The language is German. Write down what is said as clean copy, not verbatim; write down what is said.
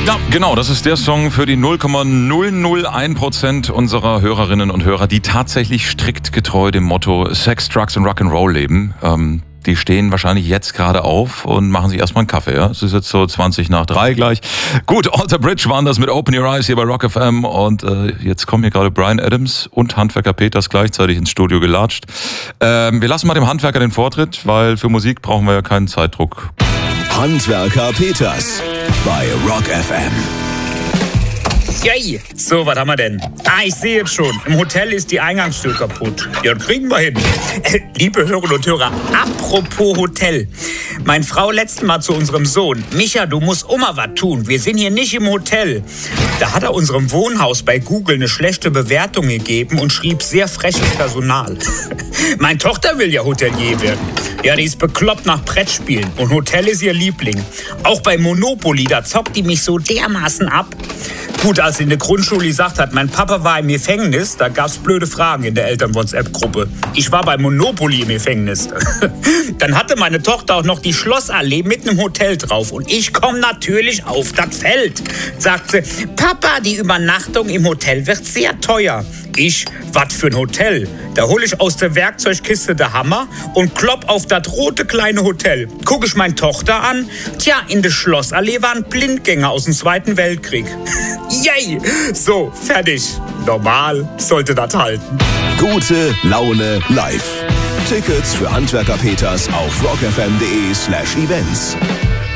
Ja, genau, das ist der Song für die 0,001% unserer Hörerinnen und Hörer, die tatsächlich strikt getreu dem Motto Sex, Drugs und Rock'n'Roll leben. Die stehen wahrscheinlich jetzt gerade auf und machen sich erstmal einen Kaffee. Ja? Es ist jetzt so 20:03 gleich. Gut, Alter Bridge waren das mit Open Your Eyes hier bei Rock FM. Und jetzt kommen hier gerade Bryan Adams und Handwerker Peters gleichzeitig ins Studio gelatscht. Wir lassen mal dem Handwerker den Vortritt, weil für Musik brauchen wir ja keinen Zeitdruck. Handwerker Peters bei Rock FM. Yay! So, was haben wir denn? Ich sehe jetzt schon. Im Hotel ist die Eingangstür kaputt. Ja, kriegen wir hin. Liebe Hörerinnen und Hörer, apropos Hotel. Meine Frau letztes Mal zu unserem Sohn. Micha, du musst immer was tun. Wir sind hier nicht im Hotel. Da hat er unserem Wohnhaus bei Google eine schlechte Bewertung gegeben und schrieb sehr freches Personal. Meine Tochter will ja Hotelier werden. Ja, die ist bekloppt nach Brettspielen und Hotel ist ihr Liebling. Auch bei Monopoly, da zockt die mich so dermaßen ab. Gut, als sie in der Grundschule gesagt hat, mein Papa war im Gefängnis, da gab's blöde Fragen in der Eltern-WhatsApp-Gruppe. Ich war bei Monopoly im Gefängnis. Dann hatte meine Tochter auch noch die Schlossallee mitten im Hotel drauf und ich komme natürlich auf das Feld. Sagt sie, Papa, die Übernachtung im Hotel wird sehr teuer. Ich, was für ein Hotel? Da hole ich aus der Werkzeugkiste den Hammer und klopp auf das rote kleine Hotel. Guck ich meine Tochter an. Tja, in der Schlossallee waren Blindgänger aus dem Zweiten Weltkrieg. Yay! So, fertig. Normal sollte das halten. Gute Laune live. Tickets für Handwerker Peters auf rockfm.de/events.